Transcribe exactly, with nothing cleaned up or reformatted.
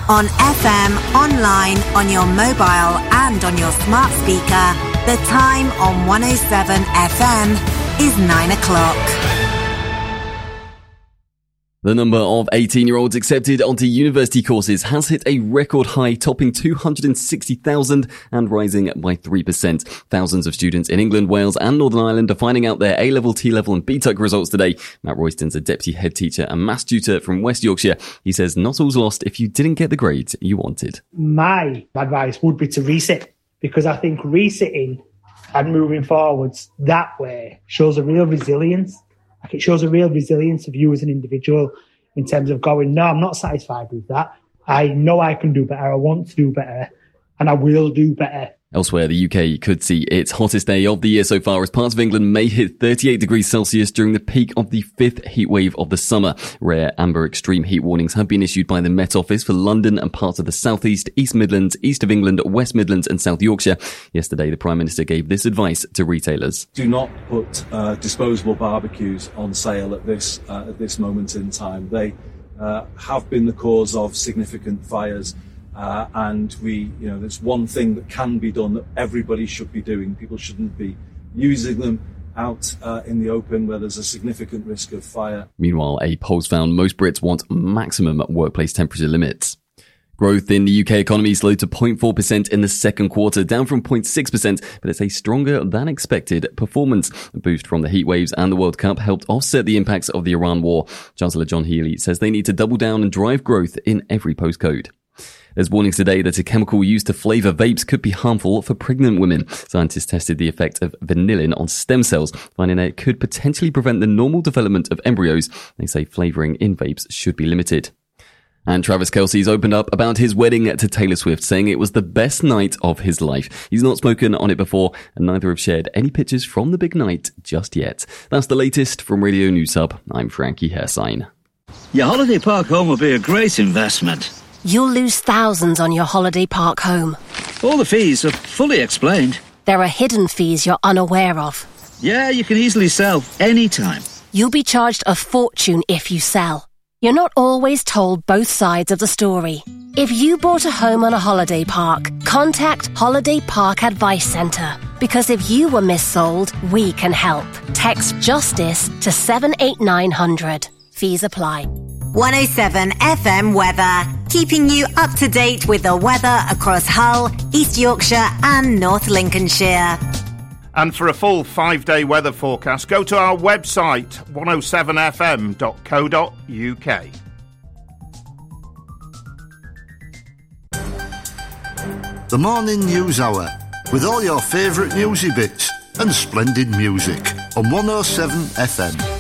On F M, online, on your mobile and on your smart speaker, the time on one oh seven F M is nine o'clock. The number of eighteen-year-olds accepted onto university courses has hit a record high, topping two hundred sixty thousand and rising by three percent. Thousands of students in England, Wales and Northern Ireland are finding out their A-Level, T-Level and B TEC results today. Matt Royston's a deputy head teacher and maths tutor from West Yorkshire. He says not all's lost if you didn't get the grade you wanted. My advice would be to resit, because I think resitting and moving forwards that way shows a real resilience. Like it shows a real resilience of you as an individual in terms of going, no, I'm not satisfied with that. I know I can do better. I want to do better and I will do better. Elsewhere, the U K could see its hottest day of the year so far as parts of England may hit thirty-eight degrees Celsius during the peak of the fifth heat wave of the summer. Rare amber extreme heat warnings have been issued by the Met Office for London and parts of the South East, East Midlands, East of England, West Midlands and South Yorkshire. Yesterday, the Prime Minister gave this advice to retailers. Do not put uh, disposable barbecues on sale at this uh, at this moment in time. They uh, have been the cause of significant fires. Uh, and we, you know, there's one thing that can be done that everybody should be doing. People shouldn't be using them out uh, in the open where there's a significant risk of fire. Meanwhile, a poll's found most Brits want maximum workplace temperature limits. Growth in the U K economy slowed to zero point four percent in the second quarter, down from zero point six percent, but it's a stronger than expected performance. A boost from the heat waves and the World Cup helped offset the impacts of the Iran war. Chancellor John Healey says they need to double down and drive growth in every postcode. There's warnings today that a chemical used to flavour vapes could be harmful for pregnant women. Scientists tested the effect of vanillin on stem cells, finding that it could potentially prevent the normal development of embryos. They say flavouring in vapes should be limited. And Travis Kelce's opened up about his wedding to Taylor Swift, saying it was the best night of his life. He's not spoken on it before, and neither have shared any pictures from the big night just yet. That's the latest from Radio News Hub. I'm Frankie Hersign. Your holiday park home will be a great investment. You'll lose thousands on your holiday park home. All the fees are fully explained. There are hidden fees you're unaware of. Yeah, you can easily sell anytime. You'll be charged a fortune if you sell. You're not always told both sides of the story. If you bought a home on a holiday park, contact Holiday Park Advice Centre. Because if you were missold, we can help. Text JUSTICE to seven eight nine hundred. Fees apply. one oh seven F M weather, keeping you up to date with the weather across Hull, East Yorkshire and North Lincolnshire. And for a full five-day weather forecast, go to our website, one oh seven f m dot co dot u k. The Morning News Hour, with all your favourite newsy bits and splendid music on one oh seven F M.